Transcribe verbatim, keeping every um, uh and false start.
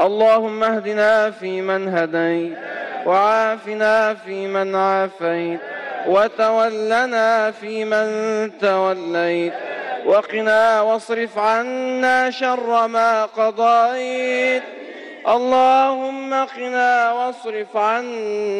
اللهم اهدنا فيمن هديت، وعافنا فيمن عافيت، وتولنا فيمن توليت، وقنا واصرف عنا شر ما قضيت. اللهم قنا واصرف عنا